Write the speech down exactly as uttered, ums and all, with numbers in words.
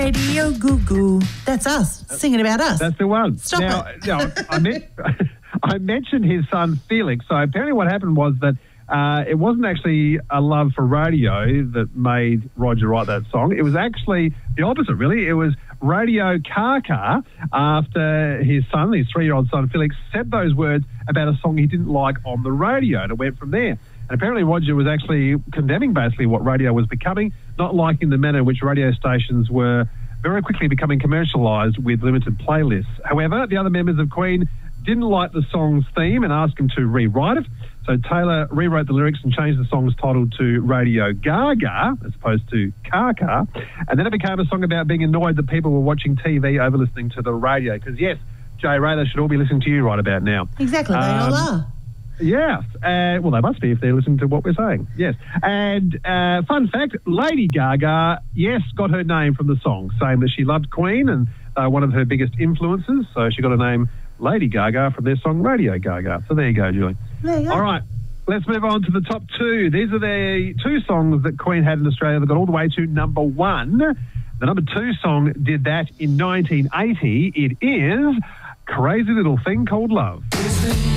Radio Goo Goo. That's us, singing about us. That's the one. Stop now, it. Now, I, meant, I mentioned his son Felix. So apparently what happened was that uh, it wasn't actually a love for radio that made Roger write that song. It was actually the opposite, really. It was Radio Kaka after his son, his three-year-old son Felix, said those words about a song he didn't like on the radio, and it went from there. And apparently Roger was actually condemning basically what radio was becoming, not liking the manner in which radio stations were very quickly becoming commercialised with limited playlists. However, the other members of Queen didn't like the song's theme and asked him to rewrite it. So Taylor rewrote the lyrics and changed the song's title to Radio Gaga as opposed to Kaka. And then it became a song about being annoyed that people were watching T V over listening to the radio. Because, yes, Jay Ray, they should all be listening to you right about now. Exactly, they Um, all are. Yes. Uh, well, they must be if they're listening to what we're saying. Yes. And uh, fun fact, Lady Gaga, yes, got her name from the song, saying that she loved Queen and uh, one of her biggest influences. So she got her name Lady Gaga from their song Radio Gaga. So there you go, Julie. There you go. All right. Let's move on to the top two. These are the two songs that Queen had in Australia that got all the way to number one. The number two song did that in nineteen eighty. It is Crazy Little Thing Called Love.